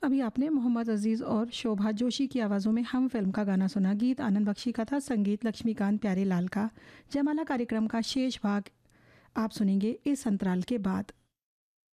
अभी आपने मोहम्मद अजीज़ और शोभा जोशी की आवाज़ों में हम फिल्म का गाना सुना। गीत आनंद बख्शी का था, संगीत लक्ष्मीकांत प्यारेलाल का। जयमाला कार्यक्रम का शेष भाग आप सुनेंगे इस अंतराल के बाद।